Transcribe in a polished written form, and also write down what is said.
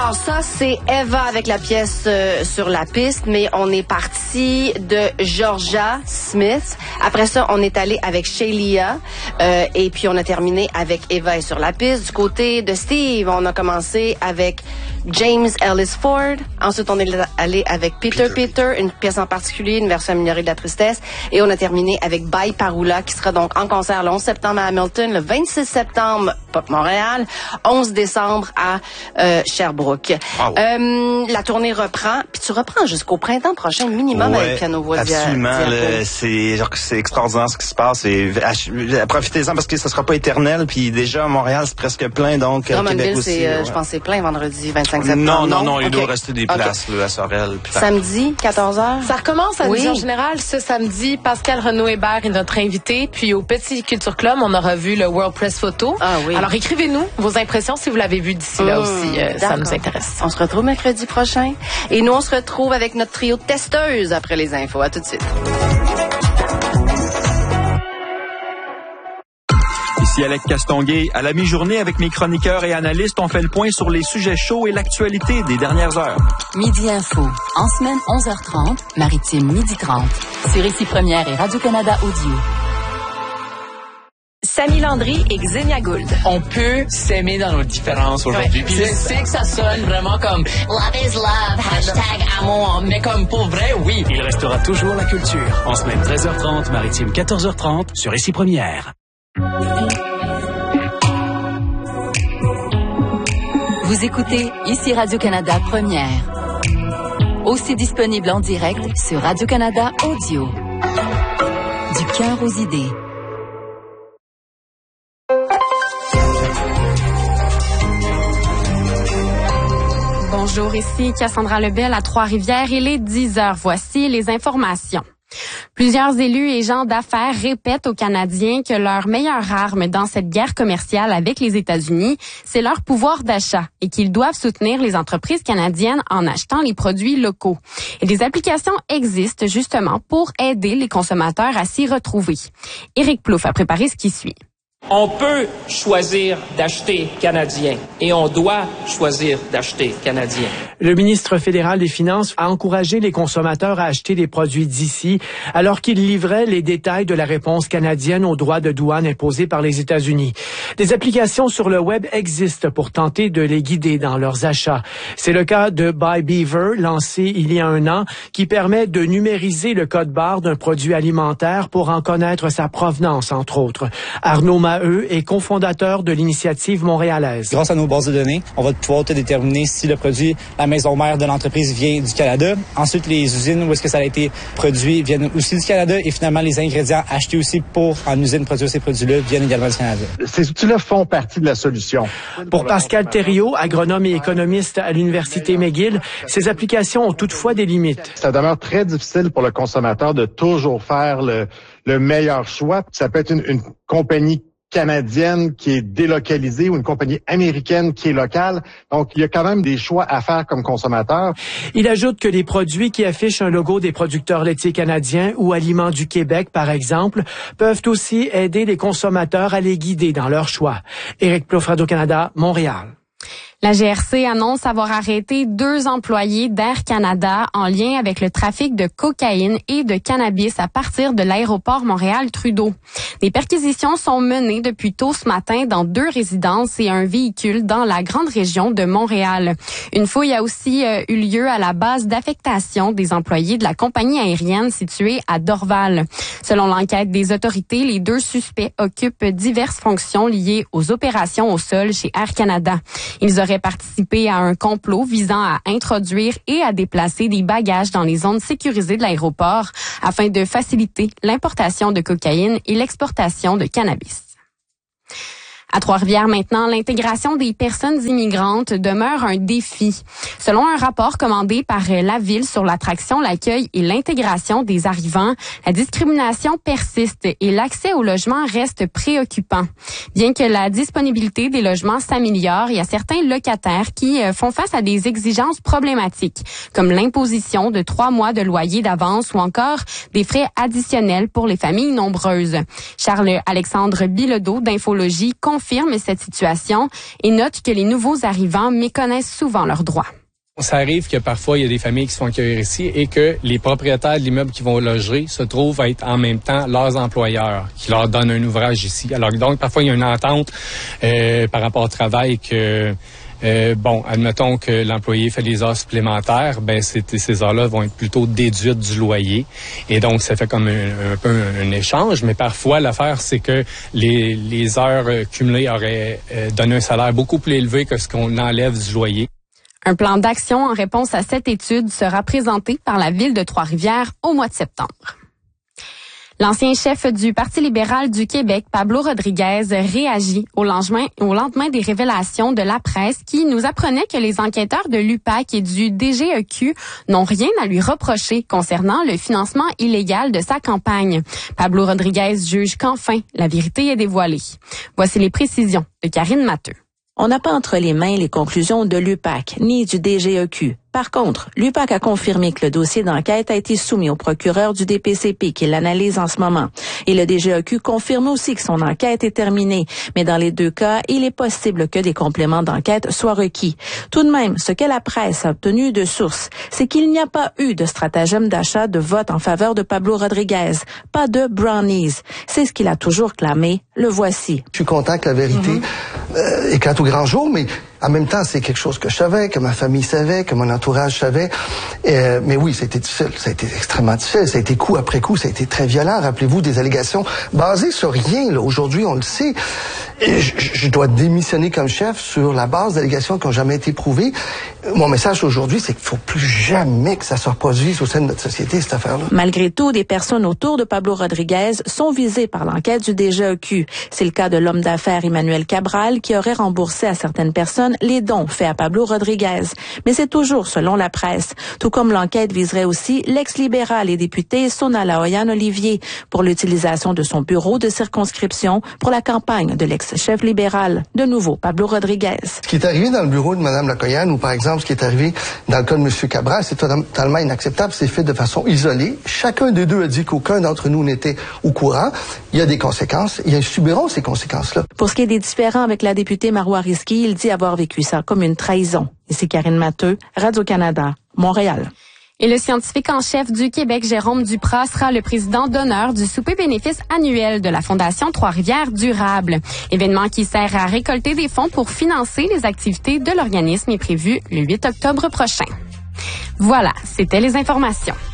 Alors ça, c'est Eva avec la pièce sur la piste, mais on est parti de Georgia Smith. Après ça, on est allé avec Shelia et puis on a terminé avec Eva est sur la piste. Du côté de Steve, on a commencé avec James Ellis Ford. Ensuite, on est allé avec Peter, une pièce en particulier, une version améliorée de la tristesse. Et on a terminé avec Bye Parula, qui sera donc en concert le 11 septembre à Hamilton, le 26 septembre Pop Montréal, 11 décembre à Sherbrooke. Wow. La tournée reprend, puis tu reprends jusqu'au printemps prochain minimum avec Piano Voix. Absolument, c'est extraordinaire ce qui se passe. Et profitez-en parce que ça sera pas éternel. Puis déjà, Montréal, c'est presque plein, donc Québec aussi. Je pense que c'est plein vendredi 25 septembre. Non, il doit rester des places là, à Sorel. Samedi, 14h. Ça recommence à Vision Générale ce samedi. Pascal Renaud-Hébert est notre invité. Puis au Petit Culture Club, on aura vu le World Press Photo. Ah oui. Alors écrivez-nous vos impressions si vous l'avez vu d'ici là aussi. Ça nous intéresse. On se retrouve mercredi prochain. Et nous, on se retrouve avec notre trio de testeuses après les infos. À tout de suite. Ici Alec Castonguay. À la mi-journée, avec mes chroniqueurs et analystes, on fait le point sur les sujets chauds et l'actualité des dernières heures. Midi Info. En semaine, 11h30, Maritime, 12h30. Sur Ici Première et Radio-Canada Audio. Samy Landry et Xenia Gould. On peut s'aimer dans nos différences aujourd'hui. Puis je sais que ça sonne vraiment comme love is love, #amour, mais comme pour vrai, oui. Il restera toujours la culture. En semaine 13h30, Maritime 14h30, sur Ici Première. Vous écoutez Ici Radio-Canada Première. Aussi disponible en direct sur Radio-Canada Audio. Du cœur aux idées. Bonjour, ici Cassandra Lebel à Trois-Rivières. Il est 10h. Voici les informations. Plusieurs élus et gens d'affaires répètent aux Canadiens que leur meilleure arme dans cette guerre commerciale avec les États-Unis, c'est leur pouvoir d'achat et qu'ils doivent soutenir les entreprises canadiennes en achetant les produits locaux. Et des applications existent justement pour aider les consommateurs à s'y retrouver. Éric Plouffe a préparé ce qui suit. On peut choisir d'acheter canadien et on doit choisir d'acheter canadien. Le ministre fédéral des Finances a encouragé les consommateurs à acheter des produits d'ici alors qu'il livrait les détails de la réponse canadienne aux droits de douane imposés par les États-Unis. Des applications sur le web existent pour tenter de les guider dans leurs achats. C'est le cas de Buy Beaver, lancé il y a 1 an, qui permet de numériser le code barre d'un produit alimentaire pour en connaître sa provenance, entre autres. Arnaud Maheu est cofondateur de l'initiative montréalaise. Grâce à nos bases de données, on va pouvoir déterminer si le produit, la maison mère de l'entreprise vient du Canada. Ensuite, les usines où est-ce que ça a été produit viennent aussi du Canada et finalement, les ingrédients achetés aussi pour en usine produire ces produits-là viennent également du Canada. Ces outils-là font partie de la solution. Pour Pascal Thériault, agronome et économiste à l'Université McGill, ces applications ont toutefois des limites. Ça demeure très difficile pour le consommateur de toujours faire le meilleur choix. Ça peut être une compagnie canadienne qui est délocalisée ou une compagnie américaine qui est locale. Donc, il y a quand même des choix à faire comme consommateur. Il ajoute que les produits qui affichent un logo des producteurs laitiers canadiens ou Aliments du Québec, par exemple, peuvent aussi aider les consommateurs à les guider dans leur choix. Éric Plouffe, Radio-Canada, Montréal. La GRC annonce avoir arrêté 2 employés d'Air Canada en lien avec le trafic de cocaïne et de cannabis à partir de l'aéroport Montréal-Trudeau. Des perquisitions sont menées depuis tôt ce matin dans 2 résidences et un véhicule dans la grande région de Montréal. Une fouille a aussi eu lieu à la base d'affectation des employés de la compagnie aérienne située à Dorval. Selon l'enquête des autorités, les 2 suspects occupent diverses fonctions liées aux opérations au sol chez Air Canada. Ils auraient participé à un complot visant à introduire et à déplacer des bagages dans les zones sécurisées de l'aéroport afin de faciliter l'importation de cocaïne et l'exportation de cannabis. À Trois-Rivières maintenant, l'intégration des personnes immigrantes demeure un défi. Selon un rapport commandé par la Ville sur l'attraction, l'accueil et l'intégration des arrivants, la discrimination persiste et l'accès au logement reste préoccupant. Bien que la disponibilité des logements s'améliore, il y a certains locataires qui font face à des exigences problématiques, comme l'imposition de 3 mois de loyer d'avance ou encore des frais additionnels pour les familles nombreuses. Charles-Alexandre Bilodeau d'Infologie confirme confirme cette situation et note que les nouveaux arrivants méconnaissent souvent leurs droits. Ça arrive que parfois, il y a des familles qui se font accueillir ici et que les propriétaires de l'immeuble qui vont loger se trouvent à être en même temps leurs employeurs qui leur donnent un ouvrage ici. Alors donc, parfois, il y a une entente par rapport au travail que... admettons que l'employé fait des heures supplémentaires, ces heures-là vont être plutôt déduites du loyer. Et donc, ça fait comme un peu un échange. Mais parfois, l'affaire, c'est que les heures cumulées auraient donné un salaire beaucoup plus élevé que ce qu'on enlève du loyer. Un plan d'action en réponse à cette étude sera présenté par la Ville de Trois-Rivières au mois de septembre. L'ancien chef du Parti libéral du Québec, Pablo Rodriguez, réagit au lendemain des révélations de la presse qui nous apprenait que les enquêteurs de l'UPAC et du DGEQ n'ont rien à lui reprocher concernant le financement illégal de sa campagne. Pablo Rodriguez juge qu'enfin, la vérité est dévoilée. Voici les précisions de Karine Matteux. On n'a pas entre les mains les conclusions de l'UPAC ni du DGEQ. Par contre, l'UPAC a confirmé que le dossier d'enquête a été soumis au procureur du DPCP qui l'analyse en ce moment. Et le DGEQ confirme aussi que son enquête est terminée. Mais dans les deux cas, il est possible que des compléments d'enquête soient requis. Tout de même, ce que la presse a obtenu de sources, c'est qu'il n'y a pas eu de stratagème d'achat de vote en faveur de Pablo Rodriguez. Pas de brownies. C'est ce qu'il a toujours clamé. Le voici. Je suis content que la vérité éclate au grand jour, mais en même temps, c'est quelque chose que je savais, que ma famille savait, que mon entourage savait. Mais oui, ça a été difficile. Ça a été extrêmement difficile. Ça a été coup après coup. Ça a été très violent. Rappelez-vous des allégations basées sur rien. Là. Aujourd'hui, on le sait. Et je dois démissionner comme chef sur la base d'allégations qui n'ont jamais été prouvées. Mon message aujourd'hui, c'est qu'il ne faut plus jamais que ça se reproduise au sein de notre société, cette affaire-là. Malgré tout, des personnes autour de Pablo Rodriguez sont visées par l'enquête du DGEQ. C'est le cas de l'homme d'affaires Emmanuel Cabral qui aurait remboursé à certaines personnes les dons faits à Pablo Rodriguez. Mais c'est toujours selon la presse. Tout comme l'enquête viserait aussi l'ex-libéral et député Sonala Oyan-Olivier pour l'utilisation de son bureau de circonscription pour la campagne de l'ex-chef libéral. De nouveau, Pablo Rodriguez. Ce qui est arrivé dans le bureau de Mme Lacoyan ou par exemple ce qui est arrivé dans le cas de M. Cabral, c'est totalement inacceptable. C'est fait de façon isolée. Chacun des deux a dit qu'aucun d'entre nous n'était au courant. Il y a des conséquences. Ils subiront ces conséquences-là. Pour ce qui est des différends avec la députée Marois Risky, il dit avoir vécu ça comme une trahison. Ici Karine Matteux, Radio-Canada, Montréal. Et le scientifique en chef du Québec, Jérôme Duprat, sera le président d'honneur du souper bénéfice annuel de la Fondation Trois-Rivières Durable. Événement qui sert à récolter des fonds pour financer les activités de l'organisme est prévu le 8 octobre prochain. Voilà, c'était les informations.